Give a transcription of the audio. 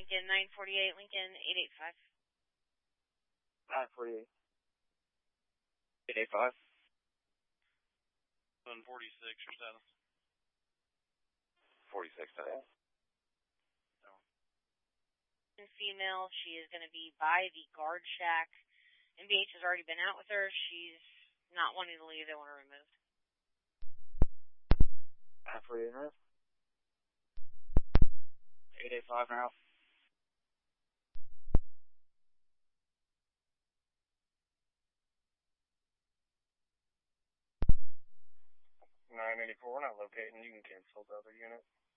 Lincoln 948, Lincoln 885. 948. 885. 746 or status. 46 status. Female, she is going to be by the guard shack. NBH has already been out with her. She's not wanting to leave. They want her removed. 948 now. 885 now. 984, we're not locating. You can cancel the other unit.